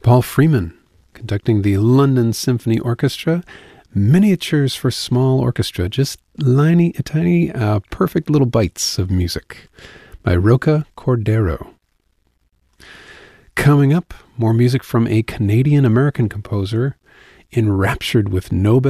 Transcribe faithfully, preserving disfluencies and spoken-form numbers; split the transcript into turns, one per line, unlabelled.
Paul Freeman, conducting the London Symphony Orchestra, Miniatures for Small Orchestra, just tiny, tiny, uh, perfect little bites of music by Roca Cordero. Coming up, more music from a Canadian-American composer enraptured with Nobel